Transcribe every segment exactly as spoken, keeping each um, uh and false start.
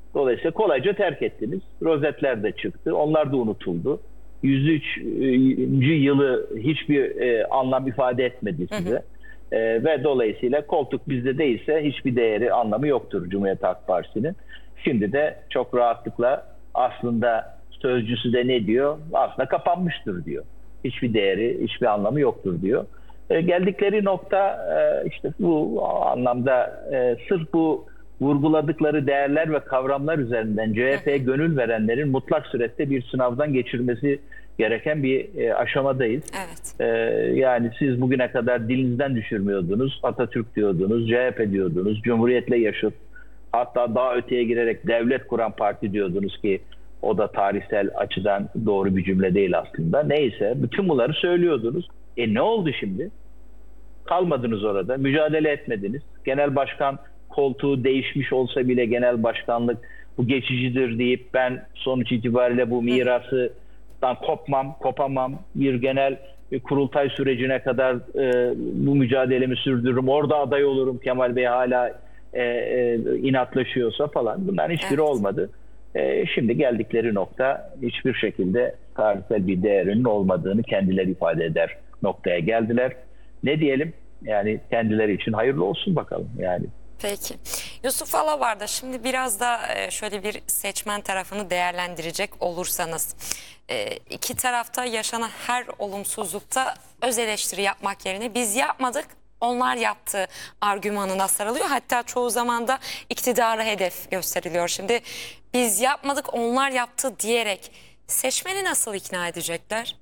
Dolayısıyla kolayca terk ettiniz. Rozetler de çıktı. Onlar da unutuldu. yüz üçüncü yılı hiçbir e, anlam ifade etmedi size. Hı hı. E, ve dolayısıyla koltuk bizde değilse hiçbir değeri, anlamı yoktur Cumhuriyet Halk Partisi'nin. Şimdi de çok rahatlıkla aslında sözcüsü de ne diyor? Aslında kapanmıştır diyor. Hiçbir değeri, hiçbir anlamı yoktur diyor. E, geldikleri nokta e, işte bu anlamda e, sırf bu vurguladıkları değerler ve kavramlar üzerinden C H P'ye gönül verenlerin mutlak surette bir sınavdan geçirmesi gereken bir e, aşamadayız. Evet. E, yani siz bugüne kadar dilinizden düşürmüyordunuz, Atatürk diyordunuz, C H P diyordunuz, Cumhuriyetle yaşıt, hatta daha öteye girerek devlet kuran parti diyordunuz ki o da tarihsel açıdan doğru bir cümle değil aslında. Neyse, bütün bunları söylüyordunuz. E ne oldu şimdi? Kalmadınız orada, mücadele etmediniz. Genel başkan koltuğu değişmiş olsa bile genel başkanlık bu geçicidir deyip ben sonuç itibariyle bu mirasından kopmam, kopamam, bir genel bir kurultay sürecine kadar e, bu mücadelemi sürdürürüm, orada aday olurum Kemal Bey hala e, e, inatlaşıyorsa falan, bunların hiçbiri evet. olmadı. E, şimdi geldikleri nokta hiçbir şekilde tarihsel bir değerinin olmadığını kendileri ifade eder noktaya geldiler. Ne diyelim? Yani kendileri için hayırlı olsun bakalım yani. Peki. Yusuf Alavar'da şimdi biraz da şöyle bir seçmen tarafını değerlendirecek olursanız, iki tarafta yaşanan her olumsuzlukta öz eleştiri yapmak yerine biz yapmadık, onlar yaptı argümanına sarılıyor. Hatta çoğu zaman da iktidara hedef gösteriliyor. Şimdi biz yapmadık, onlar yaptı diyerek seçmeni nasıl ikna edecekler?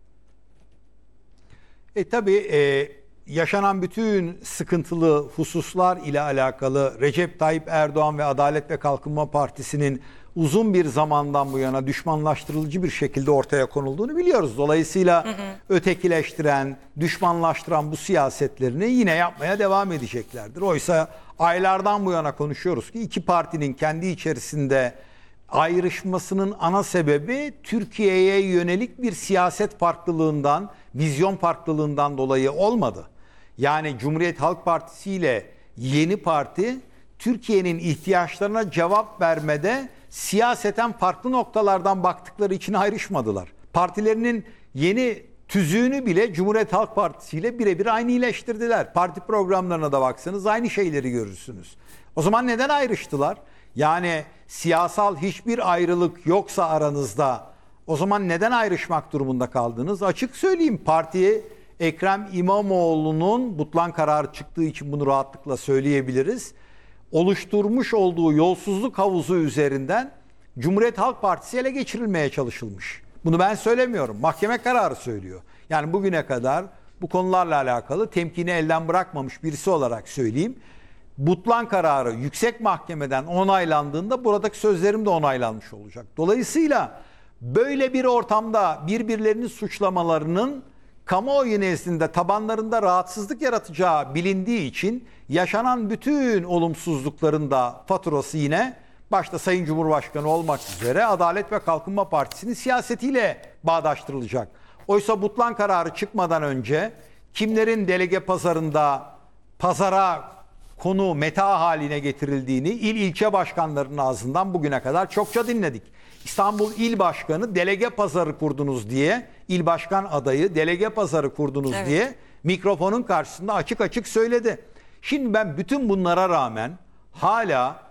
E tabii e, yaşanan bütün sıkıntılı hususlar ile alakalı Recep Tayyip Erdoğan ve Adalet ve Kalkınma Partisi'nin uzun bir zamandan bu yana düşmanlaştırılıcı bir şekilde ortaya konulduğunu biliyoruz. Dolayısıyla hı hı. ötekileştiren, düşmanlaştıran bu siyasetlerini yine yapmaya devam edeceklerdir. Oysa aylardan bu yana konuşuyoruz ki iki partinin kendi içerisinde ayrışmasının ana sebebi Türkiye'ye yönelik bir siyaset farklılığından, vizyon farklılığından dolayı olmadı. Yani Cumhuriyet Halk Partisi ile Yeni Parti Türkiye'nin ihtiyaçlarına cevap vermede siyaseten farklı noktalardan baktıkları için ayrışmadılar. Partilerinin yeni tüzüğünü bile Cumhuriyet Halk Partisi ile birebir aynıleştirdiler. Parti programlarına da baksanız aynı şeyleri görürsünüz. O zaman neden ayrıştılar? Yani siyasal hiçbir ayrılık yoksa aranızda o zaman neden ayrışmak durumunda kaldınız? Açık söyleyeyim, partiye Ekrem İmamoğlu'nun butlan kararı çıktığı için bunu rahatlıkla söyleyebiliriz. Oluşturmuş olduğu yolsuzluk havuzu üzerinden Cumhuriyet Halk Partisi ele geçirilmeye çalışılmış. Bunu ben söylemiyorum. Mahkeme kararı söylüyor. Yani bugüne kadar bu konularla alakalı temkini elden bırakmamış birisi olarak söyleyeyim. Butlan kararı yüksek mahkemeden onaylandığında buradaki sözlerim de onaylanmış olacak. Dolayısıyla böyle bir ortamda birbirlerini suçlamalarının kamuoyu nezdinde tabanlarında rahatsızlık yaratacağı bilindiği için yaşanan bütün olumsuzlukların da faturası yine başta Sayın Cumhurbaşkanı olmak üzere Adalet ve Kalkınma Partisi'nin siyasetiyle bağdaştırılacak. Oysa butlan kararı çıkmadan önce kimlerin delege pazarında pazara konu meta haline getirildiğini il ilçe başkanlarının ağzından bugüne kadar çokça dinledik. İstanbul İl Başkanı delege pazarı kurdunuz diye, il başkan adayı delege pazarı kurdunuz evet. diye mikrofonun karşısında açık açık söyledi. Şimdi ben bütün bunlara rağmen hala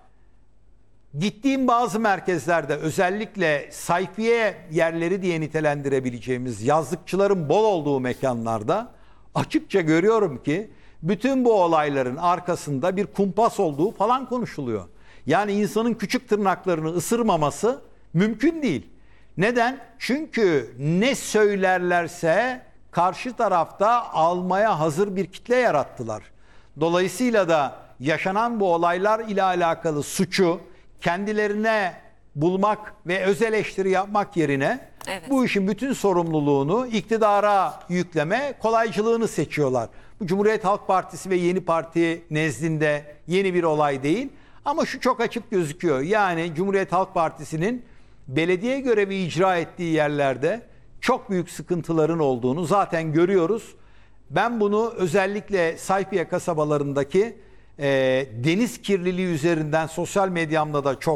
gittiğim bazı merkezlerde özellikle sayfiye yerleri diye nitelendirebileceğimiz yazlıkçıların bol olduğu mekanlarda açıkça görüyorum ki bütün bu olayların arkasında bir kumpas olduğu falan konuşuluyor. Yani insanın küçük tırnaklarını ısırmaması mümkün değil. Neden? Çünkü ne söylerlerse karşı tarafta almaya hazır bir kitle yarattılar. Dolayısıyla da yaşanan bu olaylar ile alakalı suçu kendilerine bulmak ve öz eleştiri yapmak yerine evet. bu işin bütün sorumluluğunu iktidara yükleme kolaycılığını seçiyorlar. Bu Cumhuriyet Halk Partisi ve Yeni Parti nezdinde yeni bir olay değil. Ama şu çok açık gözüküyor. Yani Cumhuriyet Halk Partisi'nin belediye görevi icra ettiği yerlerde çok büyük sıkıntıların olduğunu zaten görüyoruz. Ben bunu özellikle Sayfiye kasabalarındaki e, deniz kirliliği üzerinden sosyal medyamda da çok